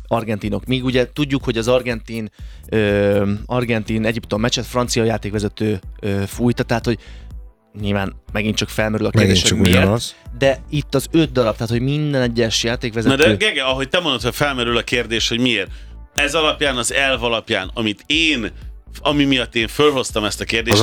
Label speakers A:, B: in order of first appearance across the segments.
A: argentinok. Míg ugye tudjuk, hogy az Argentin-Egyiptom meccset francia játékvezető fújta, tehát hogy nyilván megint csak felmerül a kérdés, hogy miért, ugyanaz. De itt az 5 darab, tehát hogy minden egyes játékvezető...
B: Na de Gege, ahogy te mondod, hogy felmerül a kérdés, hogy miért, ez alapján, az elv alapján, ami miatt én fölhoztam ezt a kérdést,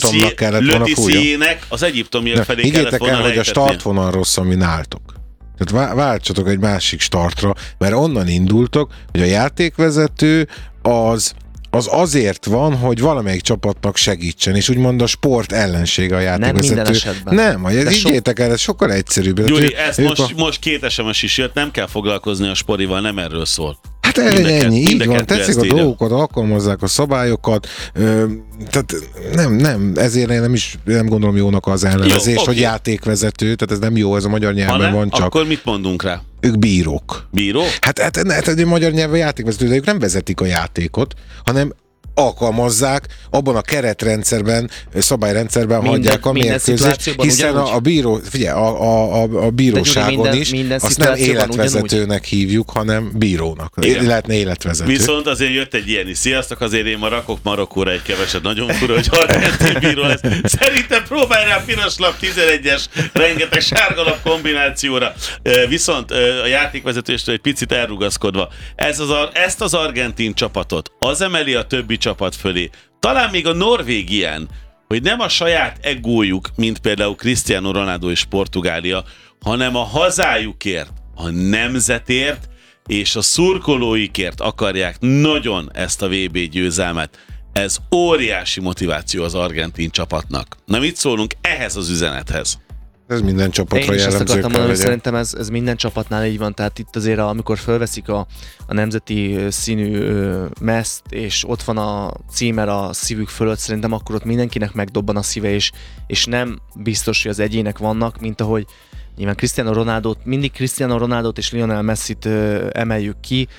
B: Letiziének az egyiptomiak felé kellett volna
C: lejtetnie. Hogy a startvonal rossz, amin álltok. Tehát váltsatok egy másik startra, mert onnan indultok, hogy a játékvezető az azért van, hogy valamelyik csapatnak segítsen, és úgymond a sport ellensége a játékvezető.
A: Nem minden esetben.
C: Nem, higgyétek el, ez sokkal egyszerűbb.
B: Gyuri, most 2 SMS is jött, nem kell foglalkozni a sporival, nem erről szól.
C: Hát ennyi, így van, tetszik a dolgokat, alkalmazzák a szabályokat, tehát nem, ezért én nem gondolom jónak az elnevezés, hogy játékvezető, tehát ez nem jó, ez a magyar nyelven van csak.
B: Akkor mit mondunk rá?
C: Ők bírók.
B: Bíró?
C: Hát a magyar nyelven játékvezető, de ők nem vezetik a játékot, hanem alkalmazzák, abban a keretrendszerben, szabályrendszerben hagyják a mérkőzést, hiszen a bíró, figyelj, a bíróságon is azt nem életvezetőnek hívjuk, hanem bírónak. Lehetne életvezető.
B: Viszont azért jött egy ilyen is. Sziasztok, azért én ma rakok Marokkóra egy keveset. Nagyon fura, hogy argentin bíró lesz. Szerintem próbálj rá piros lap 11-es, rengeteg sárgalap kombinációra. Viszont a játékvezetőstől egy picit elrugaszkodva. Ezt az argentin csapatot az emeli a többi csapat fölé. Talán még a norvég ilyen, hogy nem a saját egójuk, mint például Cristiano Ronaldo és Portugália, hanem a hazájukért, a nemzetért és a szurkolóikért akarják nagyon ezt a VB győzelmet. Ez óriási motiváció az argentin csapatnak. Na mit szólunk ehhez az üzenethez?
C: Ez minden csapatra jellemző.
A: Én is ezt akartam mondani, hogy szerintem ez minden csapatnál így van, tehát itt azért amikor felveszik a nemzeti színű mezt, és ott van a címer a szívük fölött, szerintem akkor ott mindenkinek megdobban a szíve, és nem biztos, hogy az egyének vannak, mint ahogy nyilván mindig Cristiano Ronaldot és Lionel Messit emeljük ki,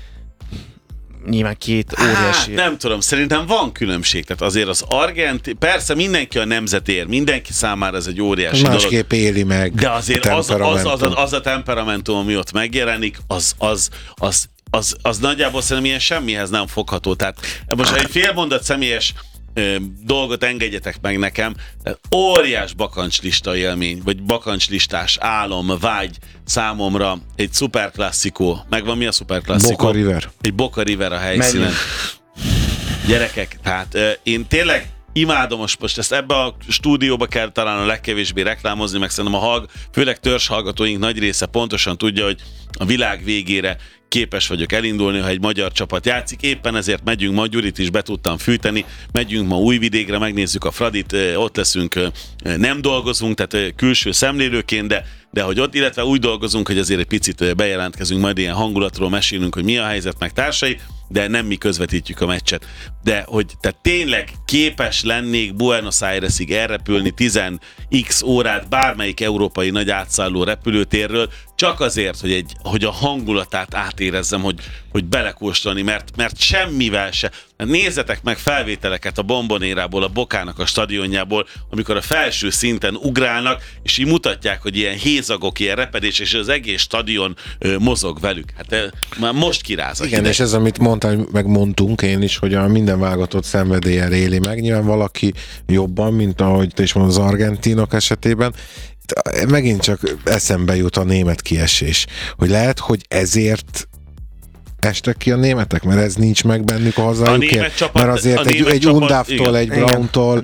A: nyilván 2 óriási...
B: Nem tudom, szerintem van különbség. Tehát azért az argentin... Persze mindenki a nemzetért, mindenki számára ez egy óriási dolog.
C: Másképp éli meg.
B: De azért az a temperamentum, ami ott megjelenik, az nagyjából szerintem ilyen semmihez nem fogható. Tehát most egy fél mondat személyes dolgot engedjetek meg nekem. Óriás bakancslista élmény, vagy bakancslistás álom, vágy számomra egy szuperklasszikó. Megvan mi a szuperklasszikó?
C: Boca River.
B: Egy Boca River a helyszínen. Gyerekek, tehát én tényleg imádom most ezt ebbe a stúdióba kell talán a legkevésbé reklámozni, meg szerintem főleg törzshallgatóink nagy része pontosan tudja, hogy a világ végére képes vagyok elindulni, ha egy magyar csapat játszik. Éppen ezért megyünk ma, Gyurit is be tudtam fűteni, megyünk ma Újvidékre, megnézzük a Fradit, ott leszünk, nem dolgozunk, tehát külső szemlélőként, de hogy ott, illetve úgy dolgozunk, hogy azért egy picit bejelentkezünk, majd ilyen hangulatról mesélünk, hogy mi a helyzet, meg társai, de nem mi közvetítjük a meccset. De hogy te tényleg képes lennék Buenos Airesig elrepülni 10x órát bármelyik európai nagy átszálló repülőtérről, csak azért, hogy a hangulatát átérezzem, hogy belekóstolni, mert semmivel se. Nézzetek meg felvételeket a Bombonérából, a Bokának a stadionjából, amikor a felső szinten ugrálnak, és így mutatják, hogy ilyen hézagok, ilyen repedés, és az egész stadion mozog velük. Hát már most kirázak.
C: Igen, és ez, amit megmondtunk én is, hogy a minden válogatott szenvedéllyel éli meg. Nyilván valaki jobban, mint ahogy te is mondod, az argentinok esetében. Megint csak eszembe jut a német kiesés. Hogy lehet, hogy ezért estek ki a németek, mert ez nincs meg bennük a hazájukért. Mert azért egy Undaftól, egy Brauntól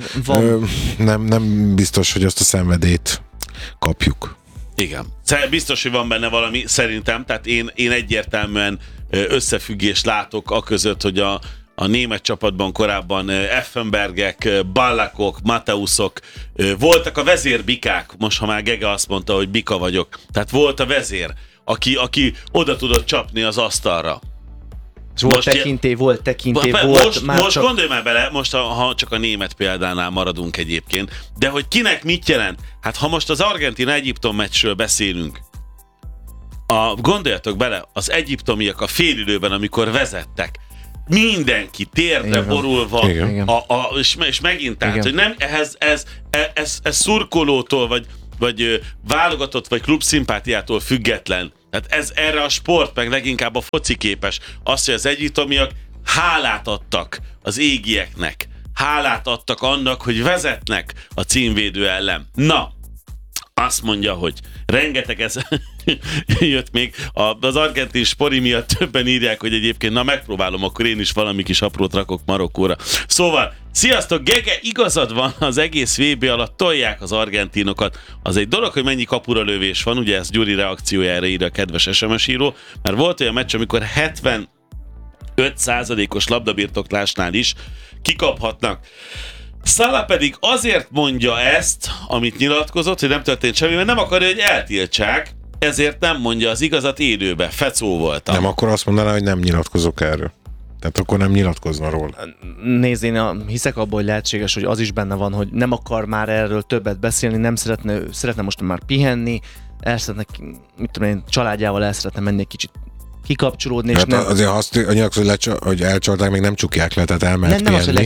C: nem biztos, hogy azt a szenvedélyt kapjuk.
B: Igen. Biztos, hogy van benne valami, szerintem. Tehát én egyértelműen összefüggést látok aközött, hogy a német csapatban korábban Effenbergek, Ballakok, Mateuszok, voltak a vezérbikák, most ha már Gege azt mondta, hogy bika vagyok. Tehát volt a vezér, aki oda tudott csapni az asztalra.
A: Volt tekintély.
B: Most gondolj már bele, most ha csak a német példánál maradunk egyébként, de hogy kinek mit jelent? Hát ha most az Argentina-Egyiptom meccsről beszélünk, gondoljatok bele, az egyiptomiak a félidőben, amikor vezettek, mindenki térdre borulva, és megint tehát, hogy nem ez szurkolótól, vagy válogatott, vagy klubszimpátiától független. Tehát ez erre a sport, meg leginkább a foci képes. Azt, hogy az egyiptomiak hálát adtak az égieknek. Hálát adtak annak, hogy vezetnek a címvédő ellen. Na, azt mondja, hogy rengeteg ez jött még. Az argentin spori miatt többen írják, hogy egyébként na megpróbálom, akkor én is valami kis aprót rakok Marokkóra. Szóval, sziasztok, Gege, igazad van, az egész VB alatt tolják az argentinokat. Az egy dolog, hogy mennyi kapura lövés van, ugye ez Gyuri reakciójára írja a kedves SMS író, mert volt olyan meccs, amikor 75%-os labdabirtoklásnál is kikaphatnak. Salah pedig azért mondja ezt, amit nyilatkozott, hogy nem történt semmi, mert nem akarja, hogy eltiltsák, ezért nem mondja az igazat élőbe. Fecó voltam.
C: Nem, akkor azt mondaná, hogy nem nyilatkozok erről. Tehát akkor nem nyilatkozna róla.
A: Nézd, én hiszek abban, hogy lehetséges, hogy az is benne van, hogy nem akar már erről többet beszélni, nem szeretne most már pihenni, el szeretne, mit tudom én, családjával el szeretne menni egy kicsit kikapcsolódni.
C: Hát nem... azért azt hogy elcsalták, még nem csukják le, tehát elmehet
A: nem pihenni.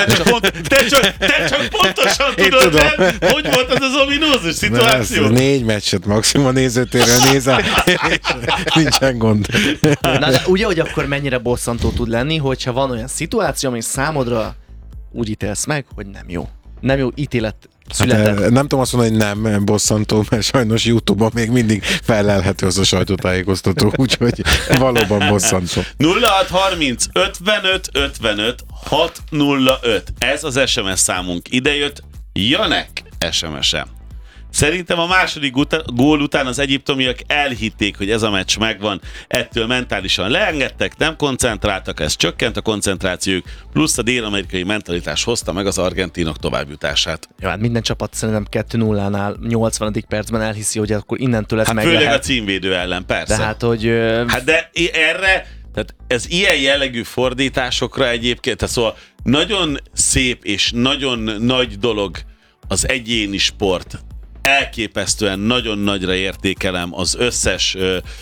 B: Te csak pontosan tudod, nem? Hogy volt ez az ominózus szituáció?
C: 4 meccset maximum a nézőtérről nézel, és nincsen gond.
A: Na, de ugye, hogy akkor mennyire bosszantó tud lenni, hogyha van olyan szituáció, ami számodra úgy ítélsz meg, hogy nem jó. Nem jó ítélet született.
C: Hát, nem tudom azt mondani, hogy nem bosszantó, mert sajnos YouTube-on még mindig felelhető az a sajtótájékoztató, úgyhogy valóban bosszantó.
B: 0630 55 55 605. Ez az SMS számunk. Ide jött Janek SMS-e. Szerintem a második gól után az egyiptomiak elhitték, hogy ez a meccs megvan, ettől mentálisan leengedtek, nem koncentráltak, ez csökkent a koncentrációjuk, plusz a dél-amerikai mentalitás hozta meg az argentinok továbbjutását.
A: Ja, hát minden csapat szerintem 2-0-nál 80. percben elhiszi, hogy akkor innentől ez meg
B: főleg
A: lehet.
B: a címvédő ellen, persze.
A: De hát, hogy...
B: Hát de erre, tehát ez ilyen jellegű fordításokra egyébként, tehát szóval nagyon szép és nagyon nagy dolog az egyéni sport. Elképesztően nagyon nagyra értékelem az összes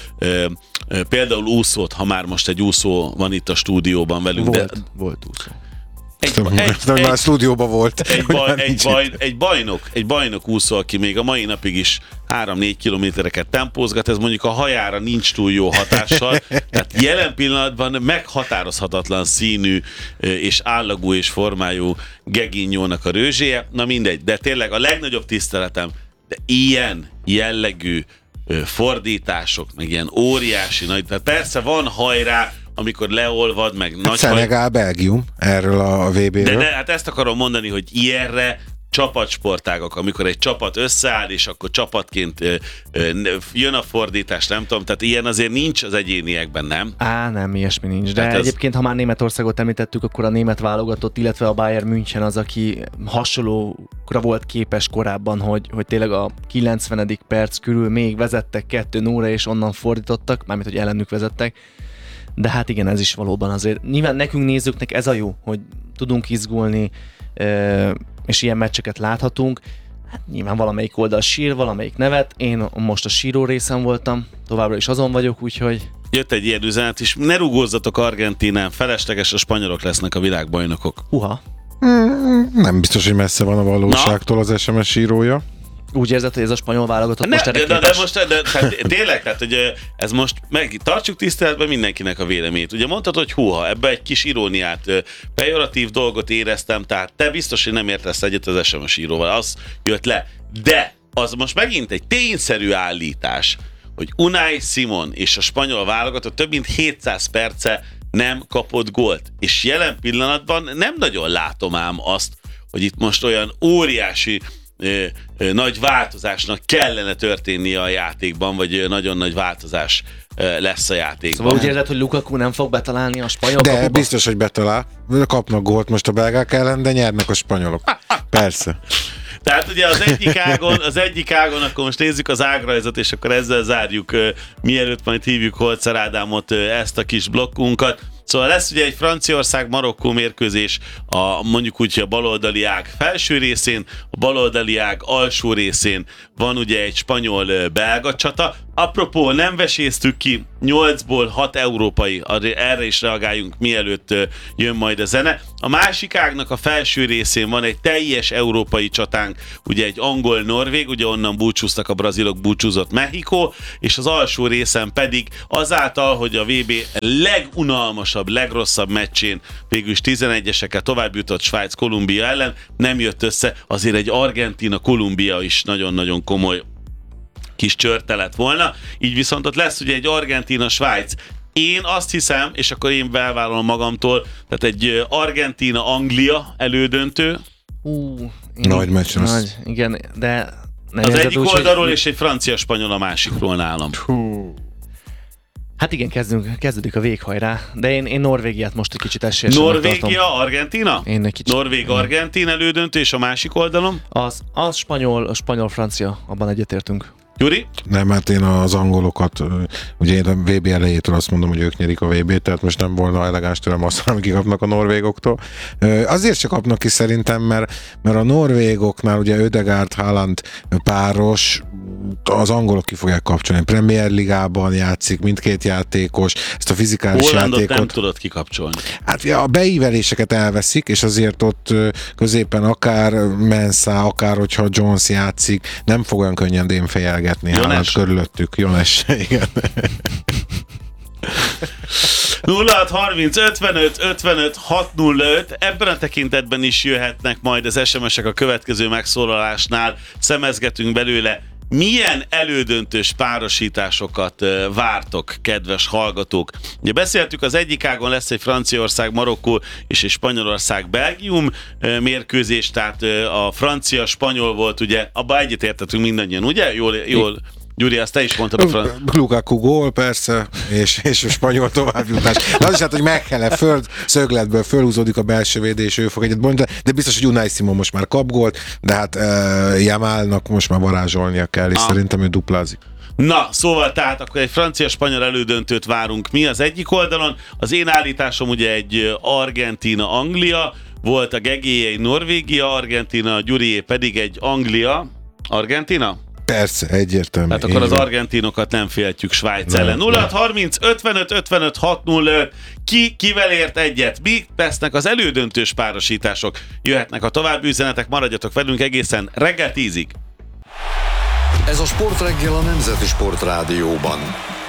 B: például úszót, ha már most egy úszó van itt a stúdióban velünk.
A: Volt úszó.
C: Már a stúdióban volt.
B: Egy bajnok úszó, aki még a mai napig is 3-4 kilométereket tempózgat, ez mondjuk a hajára nincs túl jó hatással, tehát jelen pillanatban meghatározhatatlan színű és állagú és formájú Geginyónak a rőzséje, na mindegy, de tényleg a legnagyobb tiszteletem, de ilyen jellegű fordítások, meg ilyen óriási nagy, tehát persze van hajrá, amikor leolvad, meg nagy
C: Szenegál, Belgium, erről a VB-ről.
B: De hát ezt akarom mondani, hogy ilyenre csapatsportágak, amikor egy csapat összeáll, és akkor csapatként jön a fordítás, nem tudom, tehát ilyen azért nincs az egyéniekben, nem?
A: Nem, ilyesmi nincs. De
B: hát
A: egyébként, ha már Németországot említettük, akkor a német válogatott, illetve a Bayern München az, aki hasonlókra volt képes korábban, hogy tényleg a 90. perc körül még vezettek 2-0-ra, és onnan fordítottak, mármint, hogy ellenük vezettek. De hát igen, ez is valóban azért. Nyilván nekünk nézőknek ez a jó, hogy tudunk izgulni, és ilyen meccseket láthatunk. Hát nyilván valamelyik oldal sír, valamelyik nevet. Én most a síró részen voltam, továbbra is azon vagyok, úgyhogy...
B: Jött egy ilyen üzenet is, ne rugózzatok Argentínán, felesleges, a spanyolok lesznek a világbajnokok.
C: Nem biztos, hogy messze van a valóságtól az SMS írója.
A: Úgy érzed, hogy ez a spanyol válogatott most erre
B: de most tehát, tényleg, tehát, hogy ez most tartsuk tiszteletben mindenkinek a véleményét. Ugye mondtad, hogy húha, ebbe egy kis iróniát, pejoratív dolgot éreztem, tehát te biztos, hogy nem értesz egyet az SMS íróval, az jött le. De az most megint egy tényszerű állítás, hogy Unai Simon és a spanyol válogatott több mint 700 perce nem kapott gólt. És jelen pillanatban nem nagyon látom ám azt, hogy itt most olyan óriási nagy változásnak kellene történnie a játékban, vagy nagyon nagy változás lesz a játékban.
A: Szóval úgy érzed, hogy Lukaku nem fog betalálni a spanyol
C: De
A: kapuba?
C: biztos, hogy betalál. Kapnak gólt most a belgák ellen, de nyernek a spanyolok. Persze.
B: Tehát ugye az egyik ágon, akkor most nézzük az ágrajzot, és akkor ezzel zárjuk, mielőtt majd hívjuk Holzer Ádámot, ezt a kis blokkunkat. Szóval lesz ugye egy Franciaország-Marokkó mérkőzés, mondjuk úgy, hogy a baloldali ág felső részén, a baloldali ág alsó részén van ugye egy spanyol-belga csata, Apropó, nem veséztük ki, 8-ból 6 európai, erre is reagáljunk, mielőtt jön majd a zene. A másik ágnak a felső részén van egy teljes európai csatánk, ugye egy angol-norvég, ugye onnan búcsúztak a brazilok, búcsúzott Mexikó, és az alsó részen pedig azáltal, hogy a VB legunalmasabb, legrosszabb meccsén végül is 11-esekkel tovább jutott Svájc Kolumbia ellen, nem jött össze, azért egy Argentína-Kolumbia is nagyon-nagyon komoly kis csörte lett volna, így viszont ott lesz ugye egy Argentína-Svájc. Én azt hiszem, és akkor én belvállalom magamtól, tehát egy Argentína-Anglia elődöntő.
C: Nagy meccs lesz.
A: Igen, de...
B: Az egyik oldalról és egy francia-spanyol a másikról nálam.
A: Hát igen, kezdődik a véghajrá, de én Norvégiát most egy kicsit esélyesen
B: Norvégia, Argentína?
A: Én egy kicsit.
B: Norvég-Argentin elődöntő, és a másik oldalon?
A: Az spanyol-francia, abban egyetértünk.
B: Gyuri?
C: Nem, hát én az angolokat, ugye én a VB elejétől azt mondom, hogy ők nyerik a VB-t, tehát most nem volna elegáns tőlem azt, amit kikapnak a norvégoktól. Azért se kapnak ki szerintem, mert a norvégoknál ugye Ödegaard, Haaland páros, az angolok ki fogják kapcsolni. Premier Ligában játszik mindkét játékos, ezt a fizikális
B: Hollandot
C: játékot...
B: nem tudod kikapcsolni.
C: Hát a beíveléseket elveszik, és azért ott középen akár Mensah, akár hogyha Jones játszik, nem fog olyan könnyen dénfejelgetni Haaland körülöttük. Jones, igen.
B: 0630 55 55 605, ebben a tekintetben is jöhetnek majd az SMS-ek a következő megszólalásnál, szemezgetünk belőle. Milyen elődöntős párosításokat vártok, kedves hallgatók? Ugye beszéltük, az egyik ágon lesz egy Franciaország, Marokkó és egy Spanyolország, Belgium mérkőzés, tehát a francia-spanyol volt, ugye, abban egyetértettünk mindannyian, ugye? Jól Gyuri, azt te is mondtad a
C: Lukaku gól, persze, és a spanyol továbbjutás. De az is hát, hogy Mekhele szögletből fölhúzódik a belső védő, és ő fog egyet mondani, de biztos, hogy Unai Simon most már kap gólt, de hát Jamalnak most már varázsolnia kell, és szerintem ő duplázik.
B: Na, szóval tehát akkor egy francia-spanyol elődöntőt várunk mi az egyik oldalon. Az én állításom ugye egy Argentína-Anglia, volt a Gegéje egy Norvégia, Argentína, a Gyurié pedig egy Anglia. Argentína?
C: Persze, egyértelmű.
B: Tehát akkor az argentinokat nem féltjük Svájc ellen. 0630 55 55 605. Kivel ért egyet? Mi lesznek az elődöntős párosítások? Jöhetnek a további üzenetek, maradjatok velünk egészen reggel 10-ig.
D: Ez a Sportreggel a Nemzeti Sportrádióban.